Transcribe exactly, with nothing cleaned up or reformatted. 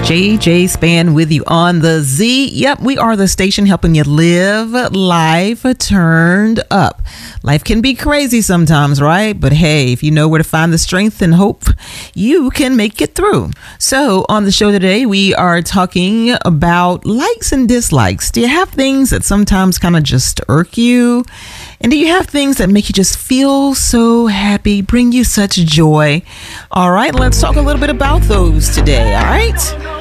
J J Span with you on the Z. Yep, we are the station helping you live life turned up. Life can be crazy sometimes, right? But hey, if you know where to find the strength and hope, you can make it through. So on the show today, we are talking about likes and dislikes. Do you have things that sometimes kind of just irk you? And do you have things that make you just feel so happy, bring you such joy? All right, let's talk a little bit about those today, all right?